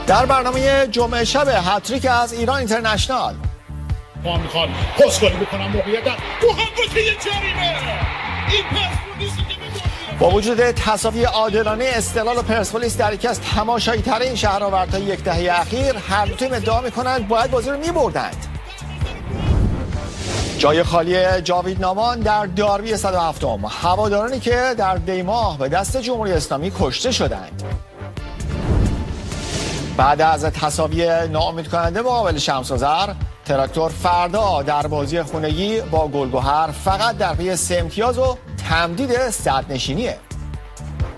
در برنامه جمعه شب هتریک از ایران اینترنشنال. ما میخوان پاسکاری بکنم موقعیت تو محوطه جریمه. این پرسپولیسی که با وجود تساوی عادلانه استقلال و پرسپولیس در یکی از تماشایی‌ترین شهرآوردهای یک دهه اخیر، هر دو تیم ادعا می‌کنند باید بازی رو می‌بردند. جای خالی جاوید نامان در داربی 107م، هوادارانی که در دیماه به دست جمهوری اسلامی کشته شدند. بعد از تساوی ناامید کننده مقابل شمس‌آذر، تراکتور فردا در بازی خونگی با گلگهر فقط در پی 3 امتیاز و تمدید صدرنشینیه.